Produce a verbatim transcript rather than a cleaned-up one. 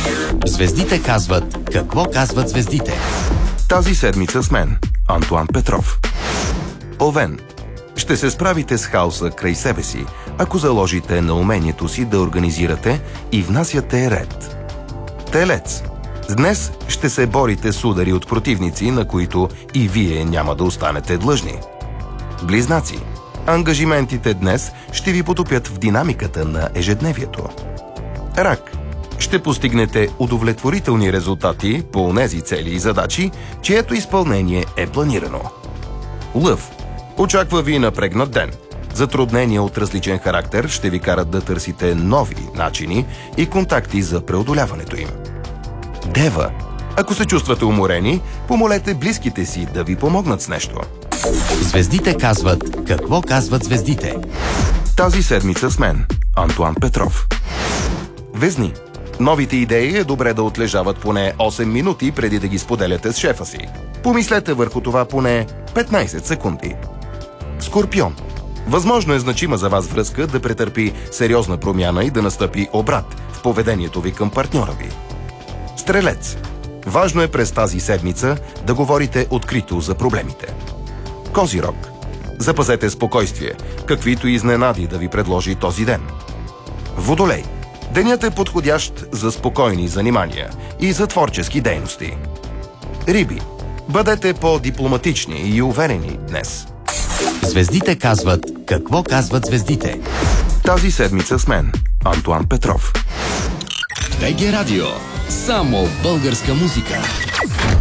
Звездите казват какво казват звездите. Тази седмица с мен, Антоан Петров. Овен. Ще се справите с хаоса край себе си, ако заложите на умението си да организирате и внасяте ред. Телец. Днес ще се борите с удари от противници, на които и вие няма да останете длъжни. Близнаци. Ангажиментите днес ще ви потопят в динамиката на ежедневието. Рак. Ще постигнете удовлетворителни резултати по онези цели и задачи, чието изпълнение е планирано. Лъв. Очаква ви напрегнат ден. Затруднения от различен характер ще ви карат да търсите нови начини и контакти за преодоляването им. Дева. Ако се чувствате уморени, помолете близките си да ви помогнат с нещо. Звездите казват какво казват звездите. Тази седмица с мен, Антоан Петров. Везни. Новите идеи е добре да отлежават поне осем минути преди да ги споделяте с шефа си. Помислете върху това поне петнайсет секунди. Скорпион. Възможно е значима за вас връзка да претърпи сериозна промяна и да настъпи обрат в поведението ви към партньора ви. Стрелец. Важно е през тази седмица да говорите открито за проблемите. Козирог. Запазете спокойствие, каквито изненади да ви предложи този ден. Водолей. Денят е подходящ за спокойни занимания и за творчески дейности. Риби. Бъдете по-дипломатични и уверени днес. Звездите казват какво казват звездите. Тази седмица с мен, Антоан Петров. БГ Радио. Само българска музика.